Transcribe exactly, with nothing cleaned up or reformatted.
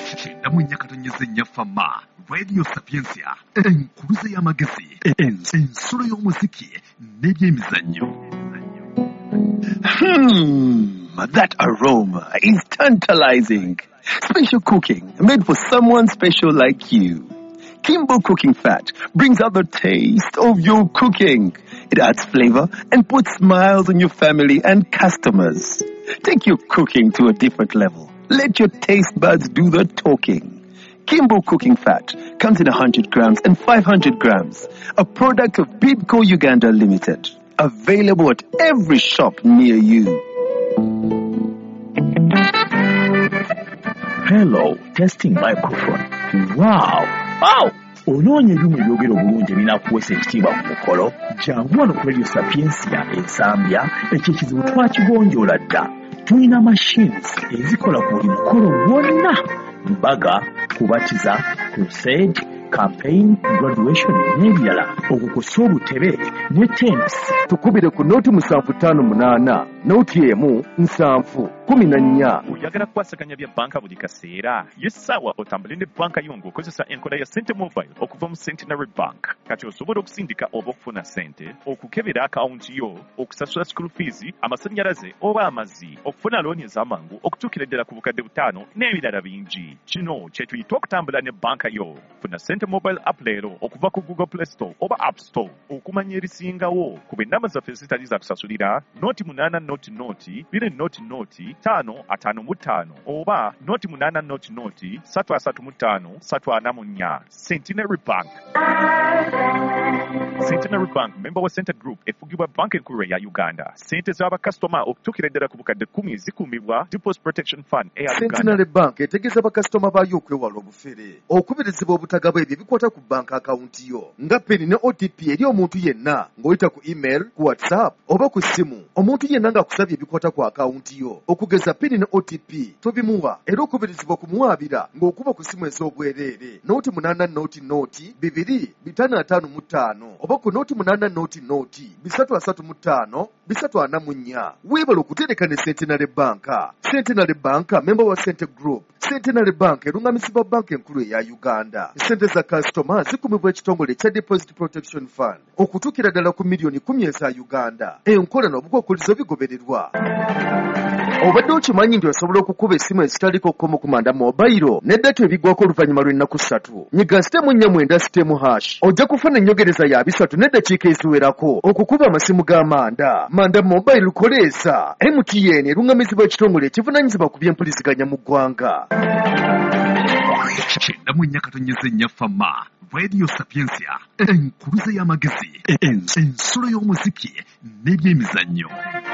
Cyenda mu nnyaka tonyeze nnya fama Radio Sapiensia enkuluze y'amagezi ensolo y'omuziki n'ebyemizannyo. Hmm, that aroma is tantalizing. Special cooking made for someone special like you. Kimbo Cooking Fat brings out the taste of your cooking. It adds flavor and puts smiles on your family and customers. Take your cooking to a different level. Let your taste buds do the talking. Kimbo Cooking Fat comes in one hundred grams and five hundred grams. A product of Bidco Uganda Limited. Available at every shop near you. Hello, testing microphone. Wow! Wow! Onoonye ebyuma ebyogera obulungi ebinakuwesa ekitiibwa ku mukolo, jangu wano ku Radio Sapiensia ensambya, ekyo ekizibu twakigonjoola dda. Tulina machines ezikola ku buli mukolo gwonna. Mbaga, kubatiza, crusade, campaign, graduation n'ebirala. Okukosa obutebe ne tents. Tukubire ku nooti musanvu ttaano munaana, nooti emu nsanvu kumi na nnya. Oyagala kukwasaganya bya banka buli kaseera? Yessaawa otambule ne banka yo ng'okozesa enkola ya Sente Mobile okuva mu Centenary Bank. Kati osobola okusindika oba okufuna ssente, okukebera akawunti yo, okusasula school fees, amasannyalaze oba amazzi, okufuna looni ez'amangu, okutuukira ddala ku bukadde butaano n'ebirala bingi. Kino kye tuyita okutambula ne banka yo. Funa Sente Mobile app leero okuva ku Google Play Store oba App Store. Okumanya erisingawo ku b'ennamba zaffe zitali za kusasulira, nooti munaana nooti nooti, bbiri nooti nooti, ttaano ataano mu ttaano oba nooti munaana nooti nooti, ssatu asatu mu ttaano, ssatu ana mu nnya. Centenary Bank. Centenary Bank, member wa Center Group, efugibwa banka enkulu ya Uganda. Sente z'abakasitoma okutuukira ddala ku bukadde kkumi zikuumibwa Deposit Protection Fund eya Uganda. Centenary Bank etegeeza bakasitoma baayo okwewala obufere, okubirizibwa obutagaba ebyo bikwata ku banka akawunti yo, nga peni ne O T P eri omuntu yenna ng'oyita ku email, ku WhatsApp oba ku ssimu. Omuntu yenna ng'akusabye ebikwata ku akawunti yo, okugeza pini ne O T P tobimuwa, era okubirizibwa kumuwaabira ng'okuba ku ssimu ez'obwereere, nooti munaana nooti nooti bibiri bitaano ataano mu ttaano oba ku nooti munaana nooti nooti bisatu asatu mu ttaano bisatu ana mu nnya. Weebala okutereka ne Centenary Bank. Centenary Bank member wa Center Group. Centenary Bank erungamizibwa banka enkulu eya Uganda. Sente za kasitoma zikumibwa ekitongole kya Deposit Protection Fund okutuukira ddala ku miliyoni kumi eza Uganda. Enkola n'obukwakkulizo bigobererwa. Obadde okimanyi nti osobola okukuba essimu ezitaliko kkomo kumanda mobile n'eddata ebiggwako oluvannyuma lw'ennaku ssatu. Nyiga sitemu nnya mwenda sitemu hash. Ojja kufuna ennyongereza ya bisatu n'eddakiika eziwerako okukuba amasimu g'amanda. Manda mobile koleeza. M T N erungamizibwa ekitongole ekivunaanyizibwa ku by'empuliziganya mu ggwanga. Cyenda mu nnyaka tonyeze nnya fama Radio Sapiensia enkuluze y'amagezi ensolo y'omuziki n'ebyemizannyo.